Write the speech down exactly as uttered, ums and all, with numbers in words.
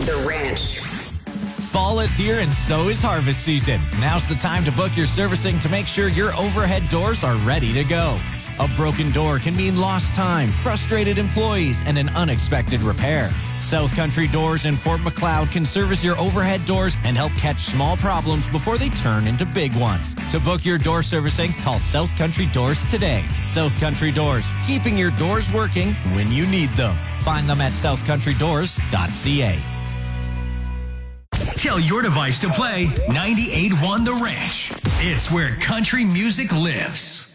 The Ranch. Fall is here and so is harvest season. Now's the time to book your servicing to make sure your overhead doors are ready to go. A broken door can mean lost time, frustrated employees, and an unexpected repair. South Country Doors in Fort Macleod can service your overhead doors and help catch small problems before they turn into big ones. To book your door servicing, call South Country Doors today. South Country Doors, keeping your doors working when you need them. Find them at south country doors dot c a. Tell your device to play ninety-eight point one The Ranch. It's where country music lives.